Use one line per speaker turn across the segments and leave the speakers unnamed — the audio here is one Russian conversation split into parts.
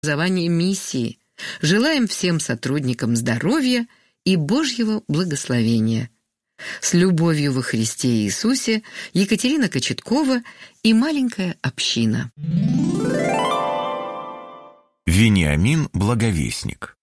реализования миссии. Желаем всем сотрудникам здоровья и Божьего благословения. С любовью во Христе Иисусе, Екатерина Кочеткова и маленькая община.
Вениамин Благовестник.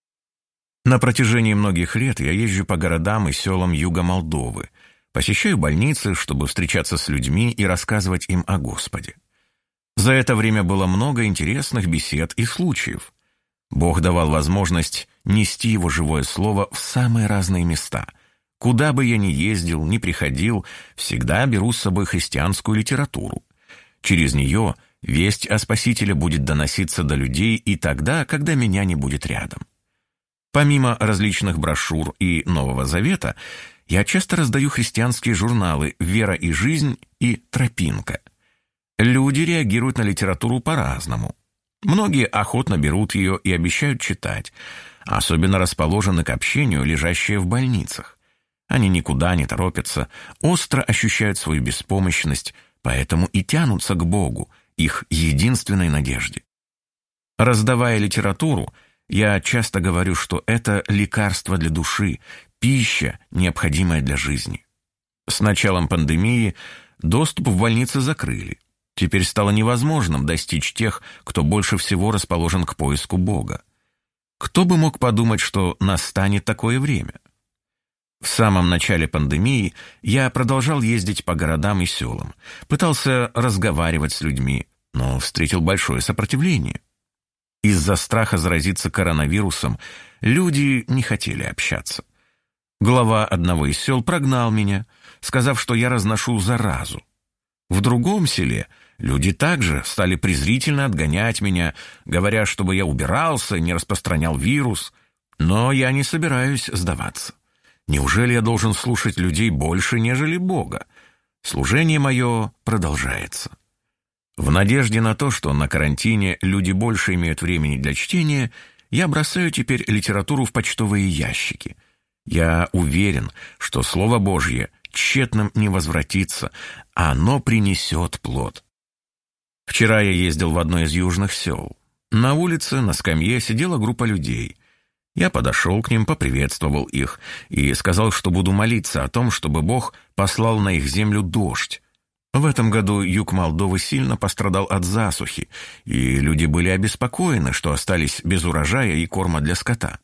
На протяжении многих лет я езжу по городам и селам юга Молдовы, посещаю больницы, чтобы встречаться с людьми и рассказывать им о Господе. За это время было много интересных бесед и случаев. Бог давал возможность нести Его живое слово в самые разные места. Куда бы я ни ездил, ни приходил, всегда беру с собой христианскую литературу. Через нее весть о Спасителе будет доноситься до людей и тогда, когда меня не будет рядом. Помимо различных брошюр и Нового Завета, я часто раздаю христианские журналы «Вера и жизнь» и «Тропинка». Люди реагируют на литературу по-разному. Многие охотно берут ее и обещают читать, особенно расположены к общению, лежащие в больницах. Они никуда не торопятся, остро ощущают свою беспомощность, поэтому и тянутся к Богу, их единственной надежде. Раздавая литературу, я часто говорю, что это лекарство для души, пища, необходимая для жизни. С началом пандемии доступ в больницы закрыли. Теперь стало невозможным достичь тех, кто больше всего расположен к поиску Бога. Кто бы мог подумать, что настанет такое время? В самом начале пандемии я продолжал ездить по городам и селам, пытался разговаривать с людьми, но встретил большое сопротивление. Из-за страха заразиться коронавирусом люди не хотели общаться. Глава одного из сел прогнал меня, сказав, что я разношу заразу. В другом селе люди также стали презрительно отгонять меня, говоря, чтобы я убирался, не распространял вирус. Но я не собираюсь сдаваться. Неужели я должен слушать людей больше, нежели Бога? Служение мое продолжается. В надежде на то, что на карантине люди больше имеют времени для чтения, я бросаю теперь литературу в почтовые ящики. Я уверен, что Слово Божье тщетным не возвратится, а оно принесет плод. Вчера я ездил в одно из южных сел. На улице, на скамье сидела группа людей. Я подошел к ним, поприветствовал их и сказал, что буду молиться о том, чтобы Бог послал на их землю дождь. В этом году юг Молдовы сильно пострадал от засухи, и люди были обеспокоены, что остались без урожая и корма для скота.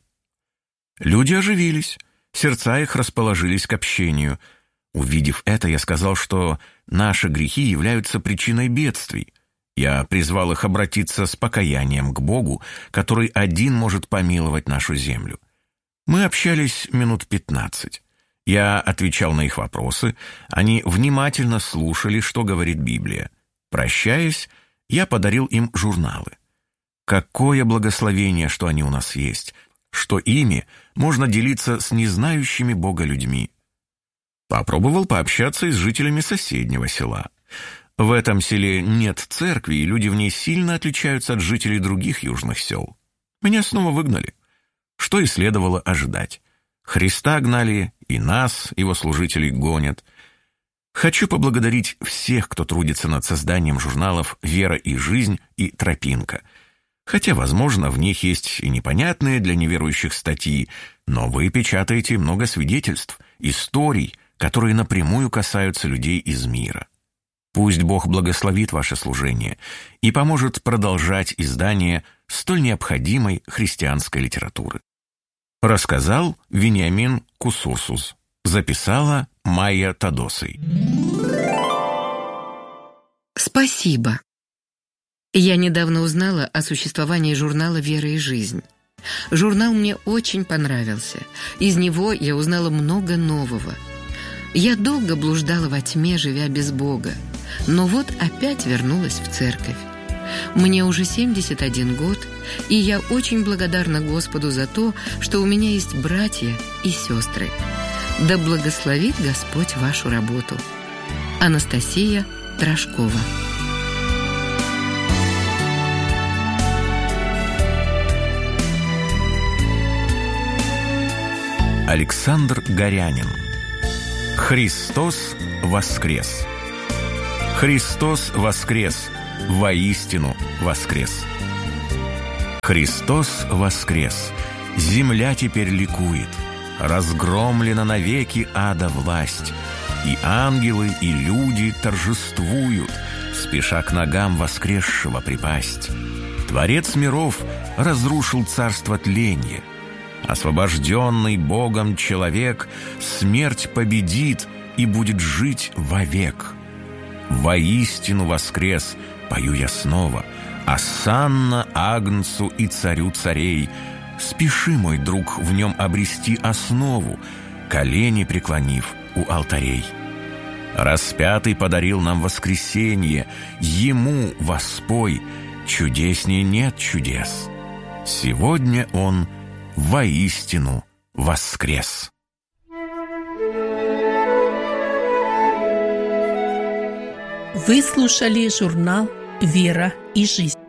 Люди оживились, сердца их расположились к общению. Увидев это, я сказал, что наши грехи являются причиной бедствий. Я призвал их обратиться с покаянием к Богу, который один может помиловать нашу землю. Мы общались минут 15. Я отвечал на их вопросы, они внимательно слушали, что говорит Библия. Прощаясь, я подарил им журналы. Какое благословение, что они у нас есть, что ими можно делиться с незнающими Бога людьми. Попробовал пообщаться и с жителями соседнего села. В этом селе нет церкви, и люди в ней сильно отличаются от жителей других южных сел. Меня снова выгнали. Что и следовало ожидать. Христа гнали, и нас, его служителей, гонят. Хочу поблагодарить всех, кто трудится над созданием журналов «Вера и жизнь» и «Тропинка». Хотя, возможно, в них есть и непонятные для неверующих статьи, но вы печатаете много свидетельств, историй, которые напрямую касаются людей из мира. Пусть Бог благословит ваше служение и поможет продолжать издание столь необходимой христианской литературы. Рассказал Вениамин Кусурсус. Записала Майя Тадосой.
Спасибо. Я недавно узнала о существовании журнала «Вера и жизнь». Журнал мне очень понравился. Из него я узнала много нового. Я долго блуждала во тьме, живя без Бога. Но вот опять вернулась в церковь. Мне уже 71 год, и я очень благодарна Господу за то, что у меня есть братья и сестры. Да благословит Господь вашу работу. Анастасия Трошкова.
Александр Горянин. Христос воскрес! Христос воскрес! Воистину воскрес! Христос воскрес, земля теперь ликует, разгромлена навеки ада власть, и ангелы, и люди торжествуют, спеша к ногам воскресшего припасть. Творец миров разрушил царство тленья. Освобожденный Богом человек смерть победит и будет жить вовек. Воистину воскрес, пою я снова, осанна Агнцу и Царю царей. Спеши, мой друг, в нем обрести основу, колени преклонив у алтарей. Распятый подарил нам воскресенье, ему воспой, чудесней нет чудес. Сегодня он воистину воскрес.
Вы слушали журнал «Вера и жизнь».